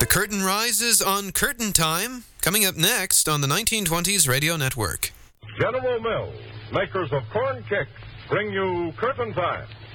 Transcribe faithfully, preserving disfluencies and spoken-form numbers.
The curtain rises on Curtain Time, coming up next on the nineteen twenties Radio Network. General Mills, makers of corn kicks, bring you Curtain Time.